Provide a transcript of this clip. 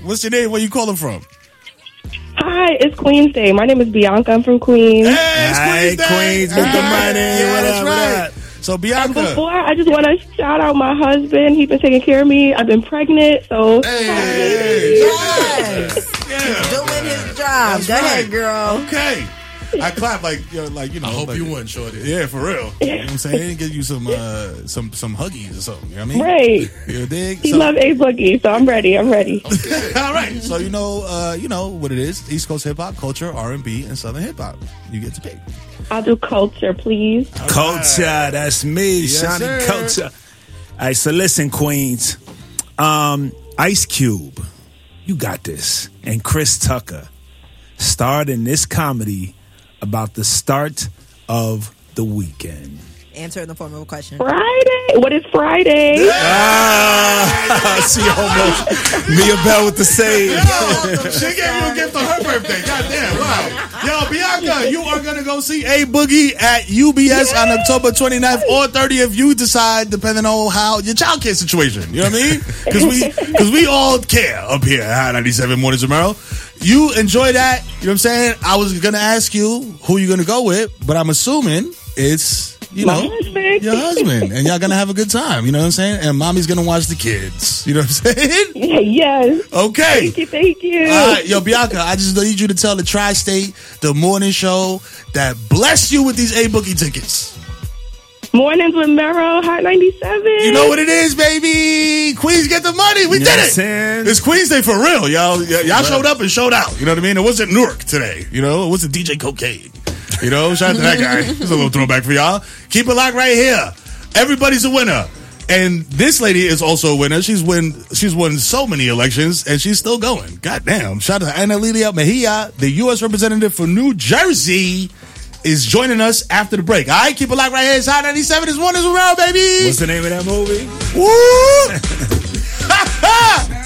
What's your name? Where you calling from? Hi, it's Queen's Day. My name is Bianca. I'm from Queens. Hey, it's Queen's Day. Queens, get the money. Yeah, that's right. So, And Bianca. before, I just want to shout out my husband. He's been taking care of me. I've been pregnant, so... Hey. Yes. Yeah. Doing his job. That's Go ahead, right. girl. Okay. I clap like you know. I hope like, you won, shorty. Yeah, for real. You know what I'm saying? Get you some huggies or something. You know what I mean? Right. You dig? He loves A Boogie, so I'm ready. I'm ready. All right. So you know what it is: East Coast hip hop, culture, R&B, and Southern hip hop. You get to pick. I'll do culture, please. Culture, that's me, Yes, Shawnee sir. Culture. All right, so listen, Queens. Ice Cube, you got this. And Chris Tucker starred in this comedy about the start of the weekend. Answer in the form of a question. Friday. What is Friday? See, almost Mia Bell with the save. She gave you a gift on her birthday. Goddamn, wow. Yo, Bianca, you are going to go see A Boogie at UBS on October 29th or 30th. You decide, depending on how your child care situation. You know what I mean? Because we all care up here at High 97 Mornings tomorrow. You enjoy that. You know what I'm saying? I was going to ask you who you're going to go with, but I'm assuming it's... You know, My husband. your husband, and y'all gonna have a good time. You know what I'm saying? And mommy's gonna watch the kids. You know what I'm saying? Yes. Okay. Thank you. All right, yo, Bianca, I just need you to tell the Tri-State, the morning show, that bless you with these A Boogie tickets. Mornings with Mero, Hot 97. You know what it is, baby. Queens get the money. We did it. It's Queens Day for real, y'all. Y'all showed up and showed out. You know what I mean? It wasn't Newark today. You know, it wasn't DJ Cocaine. You know, shout out to that guy. It's a little throwback for y'all. Keep it locked right here. Everybody's a winner. And this lady is also a winner. She's won so many elections, and she's still going. Goddamn. Shout out to Ana Lilia Mejia, the U.S. representative for New Jersey, is joining us after the break. All right, keep it locked right here. It's Hot 97. It's Wonders Around, baby. What's the name of that movie? Woo!